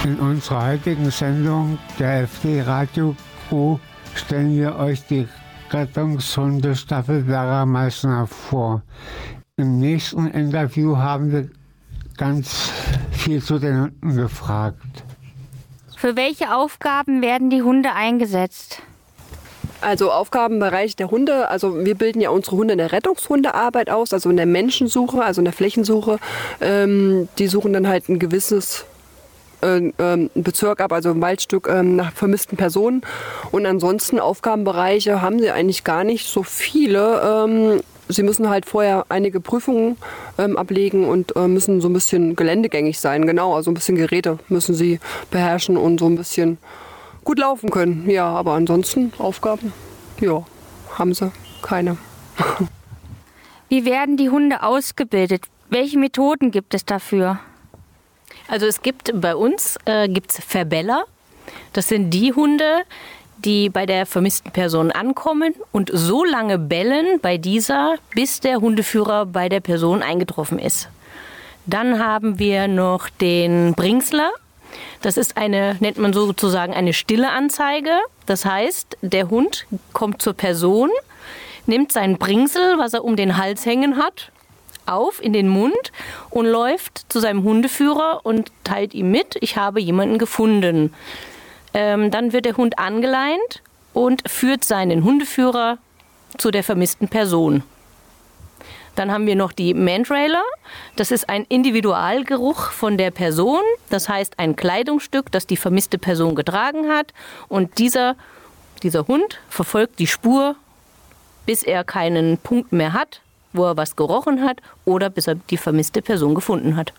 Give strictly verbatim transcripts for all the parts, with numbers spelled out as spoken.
In unserer heutigen Sendung der F D-Radio-Crew stellen wir euch die Rettungshunde-Staffel Vera Meißner vor. Im nächsten Interview haben wir ganz viel zu den Hunden gefragt. Für welche Aufgaben werden die Hunde eingesetzt? Also Aufgabenbereich der Hunde, also wir bilden ja unsere Hunde in der Rettungshundearbeit aus, also in der Menschensuche, also in der Flächensuche. Ähm, die suchen dann halt ein gewisses äh, ähm, Bezirk ab, also ein Waldstück ähm, nach vermissten Personen. Und ansonsten Aufgabenbereiche haben sie eigentlich gar nicht so viele. Ähm, sie müssen halt vorher einige Prüfungen ähm, ablegen und äh, müssen so ein bisschen geländegängig sein, genau, also ein bisschen Geräte müssen sie beherrschen und so ein bisschen gut laufen können, ja, aber ansonsten Aufgaben, ja, haben sie keine. Wie werden die Hunde ausgebildet? Welche Methoden gibt es dafür? Also es gibt bei uns äh, gibt's Verbeller. Das sind die Hunde, die bei der vermissten Person ankommen und so lange bellen bei dieser, bis der Hundeführer bei der Person eingetroffen ist. Dann haben wir noch den Bringsler. Das ist eine, nennt man sozusagen eine stille Anzeige. Das heißt, der Hund kommt zur Person, nimmt sein Bringsel, was er um den Hals hängen hat, auf in den Mund und läuft zu seinem Hundeführer und teilt ihm mit, ich habe jemanden gefunden. Ähm, dann wird der Hund angeleint und führt seinen Hundeführer zu der vermissten Person. Dann haben wir noch die Mantrailer. Das ist ein Individualgeruch von der Person. Das heißt ein Kleidungsstück, das die vermisste Person getragen hat. Und dieser, dieser Hund verfolgt die Spur, bis er keinen Punkt mehr hat, wo er was gerochen hat oder bis er die vermisste Person gefunden hat.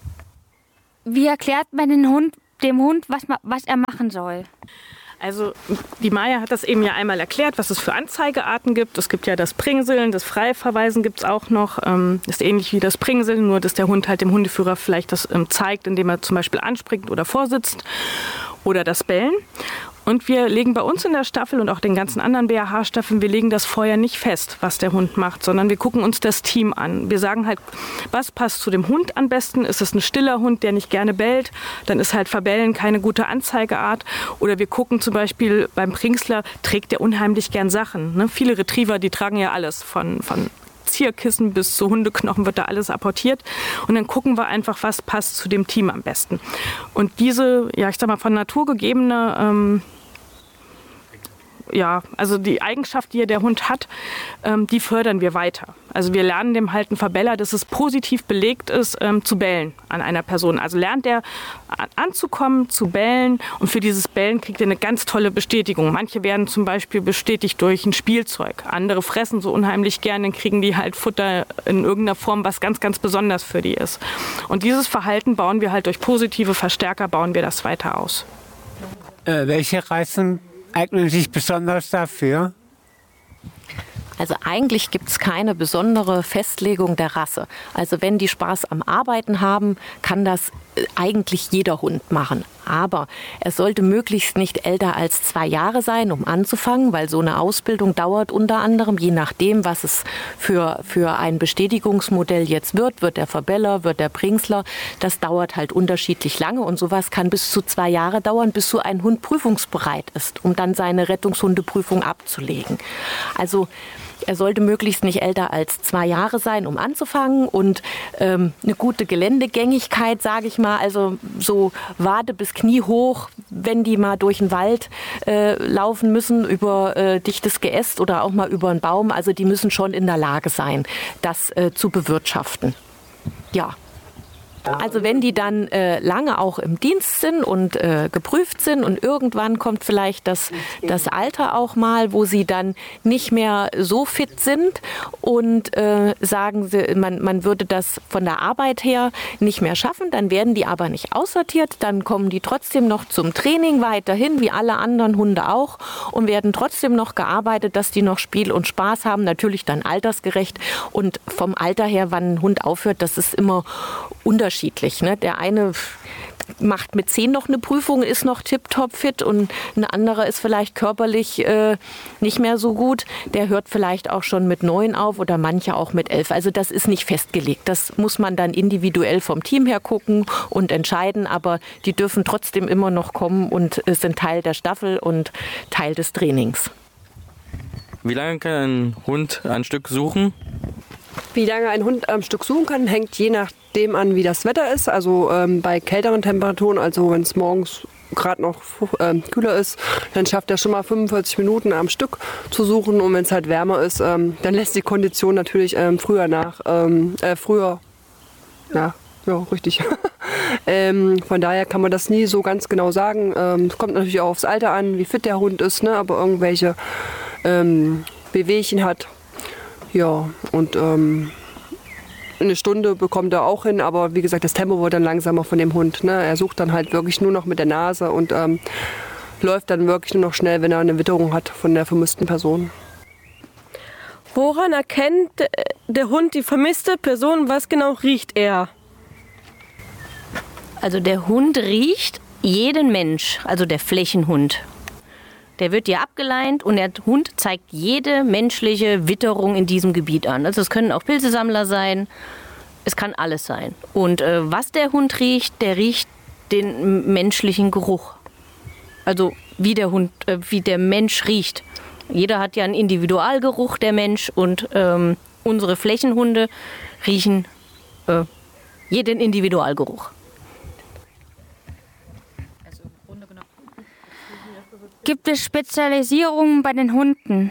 Wie erklärt man den Hund, dem Hund, was, was er machen soll? Also die Maja hat das eben ja einmal erklärt, was es für Anzeigearten gibt. Es gibt ja das Pringseln, das Freiverweisen gibt es auch noch. Ähm, ist ähnlich wie das Pringseln, nur dass der Hund halt dem Hundeführer vielleicht das ähm, zeigt, indem er zum Beispiel anspringt oder vorsitzt. Oder das Bellen. Und wir legen bei uns in der Staffel und auch den ganzen anderen B A H-Staffeln, wir legen das vorher nicht fest, was der Hund macht, sondern wir gucken uns das Team an. Wir sagen halt, was passt zu dem Hund am besten? Ist es ein stiller Hund, der nicht gerne bellt? Dann ist halt Verbellen keine gute Anzeigeart. Oder wir gucken zum Beispiel beim Pringsler, trägt der unheimlich gern Sachen. Ne? Viele Retriever, die tragen ja alles von... von Zierkissen bis zu Hundeknochen wird da alles apportiert. Und dann gucken wir einfach, was passt zu dem Team am besten. Und diese, ja, ich sag mal, von Natur gegebene, ähm, ja, also die Eigenschaft, die der Hund hat, ähm, die fördern wir weiter. Also wir lernen dem halt einen Verbeller, dass es positiv belegt ist, ähm, zu bellen an einer Person. Also lernt er an, anzukommen, zu bellen und für dieses Bellen kriegt er eine ganz tolle Bestätigung. Manche werden zum Beispiel bestätigt durch ein Spielzeug. Andere fressen so unheimlich gern, dann kriegen die halt Futter in irgendeiner Form, was ganz, ganz besonders für die ist. Und dieses Verhalten bauen wir halt durch positive Verstärker, bauen wir das weiter aus. Äh, welche Reizen eignen sich besonders dafür? Also eigentlich gibt es keine besondere Festlegung der Rasse. Also wenn die Spaß am Arbeiten haben, kann das eigentlich jeder Hund machen. Aber er sollte möglichst nicht älter als zwei Jahre sein, um anzufangen, weil so eine Ausbildung dauert unter anderem, je nachdem, was es für, für ein Bestätigungsmodell jetzt wird, wird der Verbeller, wird der Pringsler, das dauert halt unterschiedlich lange und sowas kann bis zu zwei Jahre dauern, bis so ein Hund prüfungsbereit ist, um dann seine Rettungshundeprüfung abzulegen. Also er sollte möglichst nicht älter als zwei Jahre sein, um anzufangen und ähm, eine gute Geländegängigkeit, sage ich mal, also so Wade bis Knie hoch, wenn die mal durch den Wald äh, laufen müssen, über äh, dichtes Geäst oder auch mal über einen Baum, also die müssen schon in der Lage sein, das äh, zu bewirtschaften. Ja. Also wenn die dann äh, lange auch im Dienst sind und äh, geprüft sind und irgendwann kommt vielleicht das, das Alter auch mal, wo sie dann nicht mehr so fit sind und äh, sagen, sie, man, man würde das von der Arbeit her nicht mehr schaffen, dann werden die aber nicht aussortiert, dann kommen die trotzdem noch zum Training weiterhin, wie alle anderen Hunde auch und werden trotzdem noch gearbeitet, dass die noch Spiel und Spaß haben, natürlich dann altersgerecht und vom Alter her, wann ein Hund aufhört, das ist immer unterschiedlich. Ne? Der eine, macht mit zehn noch eine Prüfung, ist noch tipptopp fit und ein anderer ist vielleicht körperlich äh, nicht mehr so gut. Der hört vielleicht auch schon mit neun auf oder manche auch mit elf. Also das ist nicht festgelegt. Das muss man dann individuell vom Team her gucken und entscheiden. Aber die dürfen trotzdem immer noch kommen und sind Teil der Staffel und Teil des Trainings. Wie lange kann ein Hund ein Stück suchen? Wie lange ein Hund am Stück suchen kann, hängt je nachdem an, wie das Wetter ist. Also ähm, bei kälteren Temperaturen, also wenn es morgens gerade noch äh, kühler ist, dann schafft er schon mal fünfundvierzig Minuten am Stück zu suchen. Und wenn es halt wärmer ist, ähm, dann lässt die Kondition natürlich ähm, früher nach. Ähm, äh, früher, ja, ja, richtig. ähm, von daher kann man das nie so ganz genau sagen. Ähm, es kommt natürlich auch aufs Alter an, wie fit der Hund ist, ne? Aber irgendwelche ähm, Bewegchen hat. Ja, und ähm, eine Stunde bekommt er auch hin, aber wie gesagt, das Tempo wird dann langsamer von dem Hund. Ne? Er sucht dann halt wirklich nur noch mit der Nase und ähm, läuft dann wirklich nur noch schnell, wenn er eine Witterung hat von der vermissten Person. Woran erkennt der Hund die vermisste Person? Was genau riecht er? Also der Hund riecht jeden Mensch, also der Flächenhund. Der wird dir abgeleint und der Hund zeigt jede menschliche Witterung in diesem Gebiet an. Also es können auch Pilzesammler sein, es kann alles sein. Und äh, was der Hund riecht, der riecht den menschlichen Geruch. Also wie der Hund, äh, wie der Mensch riecht. Jeder hat ja einen Individualgeruch, der Mensch, und ähm, unsere Flächenhunde riechen äh, jeden Individualgeruch. Gibt es Spezialisierungen bei den Hunden?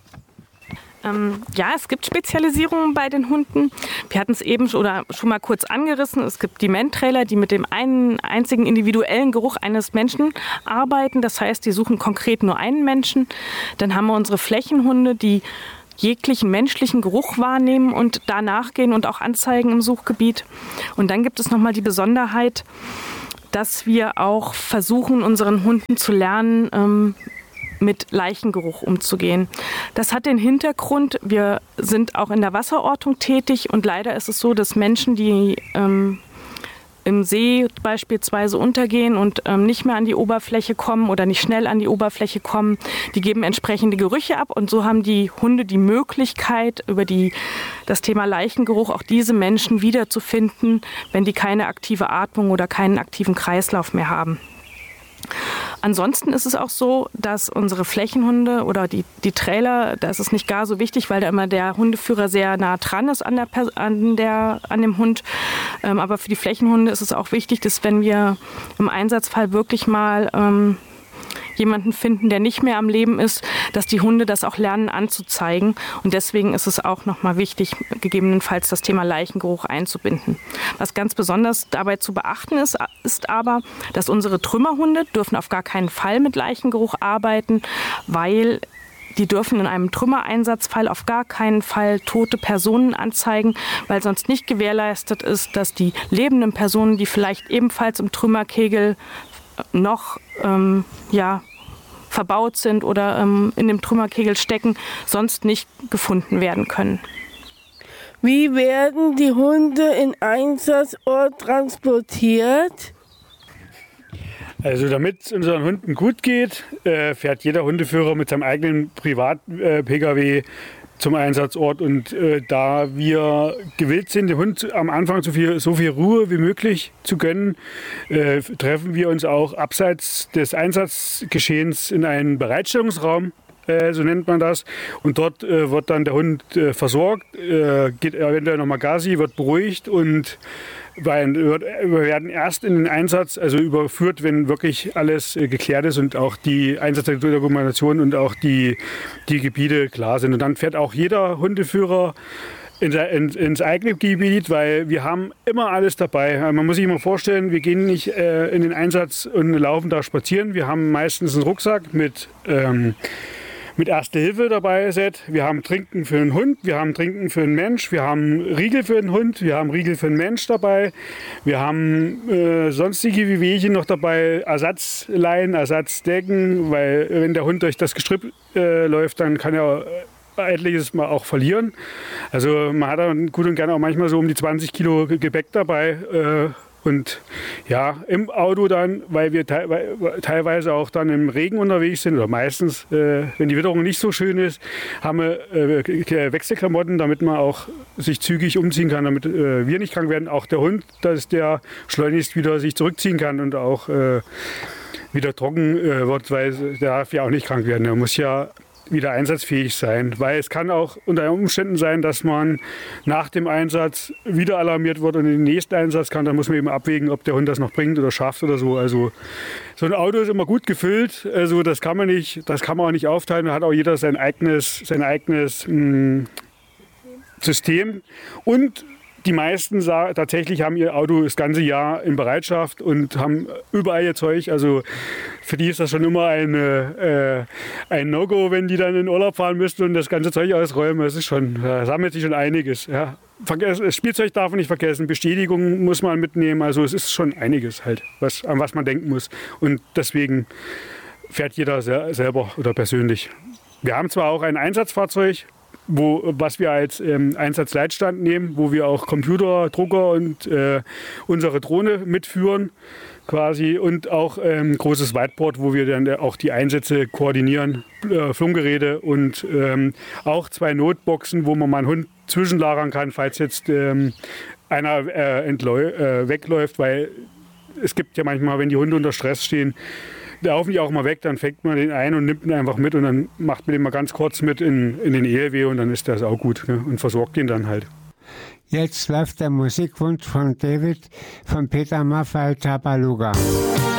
Ähm, ja, es gibt Spezialisierungen bei den Hunden. Wir hatten es eben schon, oder schon mal kurz angerissen. Es gibt die Man-Trailer, die mit dem einen einzigen individuellen Geruch eines Menschen arbeiten. Das heißt, die suchen konkret nur einen Menschen. Dann haben wir unsere Flächenhunde, die jeglichen menschlichen Geruch wahrnehmen und da nachgehen und auch anzeigen im Suchgebiet. Und dann gibt es nochmal die Besonderheit, dass wir auch versuchen, unseren Hunden zu lernen, ähm, mit Leichengeruch umzugehen. Das hat den Hintergrund, wir sind auch in der Wasserortung tätig und leider ist es so, dass Menschen, die ähm, im See beispielsweise untergehen und ähm, nicht mehr an die Oberfläche kommen oder nicht schnell an die Oberfläche kommen, die geben entsprechende Gerüche ab und so haben die Hunde die Möglichkeit, über die, das Thema Leichengeruch auch diese Menschen wiederzufinden, wenn die keine aktive Atmung oder keinen aktiven Kreislauf mehr haben. Ansonsten ist es auch so, dass unsere Flächenhunde oder die, die Trailer, da ist es nicht gar so wichtig, weil da immer der Hundeführer sehr nah dran ist an, der, an, der, an dem Hund. Ähm, aber für die Flächenhunde ist es auch wichtig, dass wenn wir im Einsatzfall wirklich mal ähm, jemanden finden, der nicht mehr am Leben ist, dass die Hunde das auch lernen anzuzeigen. Und deswegen ist es auch nochmal wichtig, gegebenenfalls das Thema Leichengeruch einzubinden. Was ganz besonders dabei zu beachten ist, ist aber, dass unsere Trümmerhunde dürfen auf gar keinen Fall mit Leichengeruch arbeiten, weil die dürfen in einem Trümmereinsatzfall auf gar keinen Fall tote Personen anzeigen, weil sonst nicht gewährleistet ist, dass die lebenden Personen, die vielleicht ebenfalls im Trümmerkegel noch ähm, ja, verbaut sind oder ähm, in dem Trümmerkegel stecken, sonst nicht gefunden werden können. Wie werden die Hunde in Einsatzort transportiert? Also damit es unseren Hunden gut geht, äh, fährt jeder Hundeführer mit seinem eigenen Privat-P K W zum Einsatzort. Und äh, da wir gewillt sind, dem Hund am Anfang so viel, so viel Ruhe wie möglich zu gönnen, äh, treffen wir uns auch abseits des Einsatzgeschehens in einen Bereitstellungsraum, äh, so nennt man das. Und dort äh, wird dann der Hund äh, versorgt, äh, geht eventuell nochmal Gassi, wird beruhigt und weil wir werden erst in den Einsatz, also überführt, wenn wirklich alles äh, geklärt ist und auch die Einsatzdokumentation und auch die, die Gebiete klar sind. Und dann fährt auch jeder Hundeführer in, in, ins eigene Gebiet, weil wir haben immer alles dabei. Man muss sich immer vorstellen, wir gehen nicht äh, in den Einsatz und laufen da spazieren. Wir haben meistens einen Rucksack mit ähm, mit Erste Hilfe dabei Set. Wir haben Trinken für einen Hund, wir haben Trinken für einen Mensch, wir haben Riegel für einen Hund, wir haben Riegel für einen Mensch dabei. Wir haben äh, sonstige Wehwehchen noch dabei, Ersatzleinen, Ersatzdecken, weil wenn der Hund durch das Gestrüpp äh, läuft, dann kann er etliches mal auch verlieren. Also man hat dann gut und gerne auch manchmal so um die zwanzig Kilo Gepäck dabei. Äh, Und ja, im Auto dann, weil wir te teilweise auch dann im Regen unterwegs sind oder meistens, äh, wenn die Witterung nicht so schön ist, haben wir äh, Wechselklamotten, damit man auch sich zügig umziehen kann, damit äh, wir nicht krank werden. Auch der Hund, dass der schleunigst wieder sich zurückziehen kann und auch äh, wieder trocken äh, wird, weil der darf ja auch nicht krank werden. Der muss ja wieder einsatzfähig sein, weil es kann auch unter Umständen sein, dass man nach dem Einsatz wieder alarmiert wird und in den nächsten Einsatz kann, dann muss man eben abwägen, ob der Hund das noch bringt oder schafft oder so. Also so ein Auto ist immer gut gefüllt, also das kann man nicht, das kann man auch nicht aufteilen, da hat auch jeder sein eigenes, sein eigenes mh, System und die meisten tatsächlich haben ihr Auto das ganze Jahr in Bereitschaft und haben überall ihr Zeug. Also für die ist das schon immer eine, äh, ein No-Go, wenn die dann in Urlaub fahren müssen und das ganze Zeug ausräumen. Das ist schon, da sammelt sich schon einiges. Ja. Das Spielzeug darf man nicht vergessen, Bestätigung muss man mitnehmen. Also es ist schon einiges halt, was, an was man denken muss. Und deswegen fährt jeder sehr, selber oder persönlich. Wir haben zwar auch ein Einsatzfahrzeug, Wo, was wir als ähm, Einsatzleitstand nehmen, wo wir auch Computer, Drucker und äh, unsere Drohne mitführen quasi und auch ein ähm, großes Whiteboard, wo wir dann auch die Einsätze koordinieren, äh, Funkgeräte und ähm, auch zwei Notboxen, wo man mal einen Hund zwischenlagern kann, falls jetzt ähm, einer äh, äh, wegläuft, weil es gibt ja manchmal, wenn die Hunde unter Stress stehen, laufen die auch mal weg, dann fängt man den ein und nimmt ihn einfach mit und dann macht man den mal ganz kurz mit in, in den E L W und dann ist das auch gut, ne? Und versorgt ihn dann halt. Jetzt läuft der Musikwunsch von David von Peter Maffay, Tabaluga.